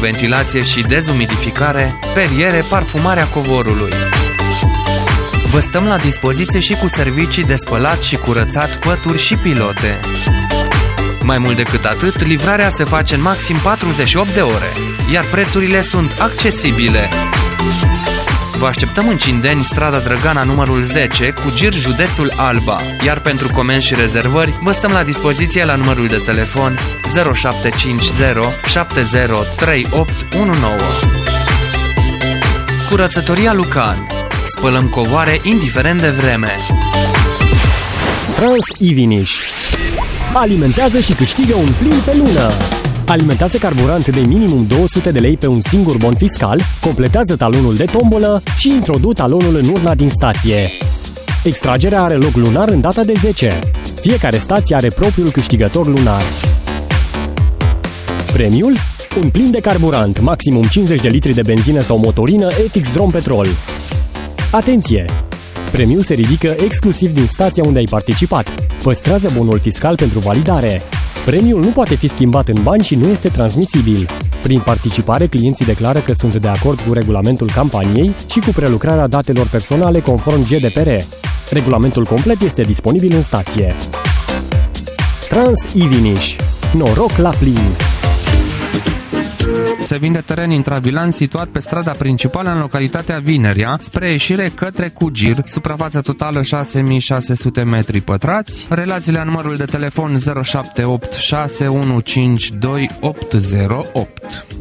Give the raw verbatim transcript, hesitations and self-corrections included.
ventilație și dezumidificare, periere, parfumarea covorului. Vă stăm la dispoziție și cu servicii de spălat și curățat pături și pilote. Mai mult decât atât, livrarea se face în maxim patruzeci și opt de ore, iar prețurile sunt accesibile. Vă așteptăm în Cindeni, strada Drăgana numărul zece, cu Gir, județul Alba, iar pentru comenzi și rezervări vă stăm la dispoziție la numărul de telefon zero șapte cinci zero șapte zero trei opt unu nouă. Curățătoria Lucan. Spălăm covoare indiferent de vreme. Trans Iviniș. Alimentează și câștigă un plin pe lună. Alimentează carburant de minimum două sute de lei pe un singur bon fiscal, completează talonul de tombolă și introdu talonul în urna din stație. Extragerea are loc lunar în data de zece. Fiecare stație are propriul câștigător lunar. Premiul? Un plin de carburant, maximum cincizeci de litri de benzină sau motorină E F X Drom Petrol. Atenție! Premiul se ridică exclusiv din stația unde ai participat. Păstrează bonul fiscal pentru validare. Premiul nu poate fi schimbat în bani și nu este transmisibil. Prin participare, clienții declară că sunt de acord cu regulamentul campaniei și cu prelucrarea datelor personale conform G D P R. Regulamentul complet este disponibil în stație. Trans Iviniș. Noroc la plin! Se vinde teren intravilan situat pe strada principală în localitatea Vinerea, spre ieșire către Cugir, suprafața totală șase mii șase sute metri pătrați, relațiile la numărul de telefon zero șapte opt șase unu cinci doi opt zero opt.